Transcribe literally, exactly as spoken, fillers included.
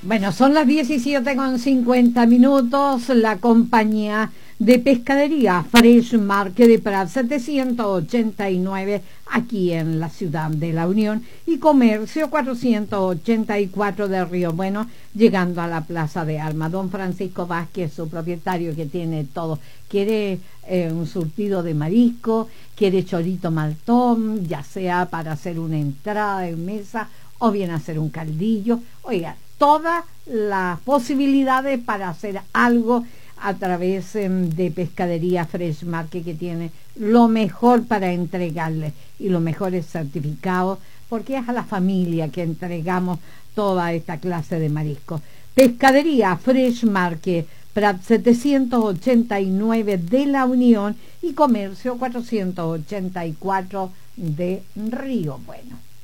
Bueno, son las diecisiete con cincuenta minutos. La compañía de pescadería Fresh Market de Prat setecientos ochenta y nueve aquí en la ciudad de La Unión y Comercio cuatrocientos ochenta y cuatro de Río Bueno, llegando a la Plaza de Armas. Don Francisco Vázquez, su propietario, que tiene todo. Quiere eh, un surtido de marisco, quiere chorito maltón, ya sea para hacer una entrada en mesa o bien hacer un caldillo. Oiga, todas las posibilidades para hacer algo a través eh, de Pescadería Fresh Market, que tiene lo mejor para entregarle y los mejores certificados, porque es a la familia que entregamos toda esta clase de mariscos. Pescadería Fresh Market, Prat setecientos ochenta y nueve de La Unión y Comercio cuatrocientos ochenta y cuatro de Río Bueno.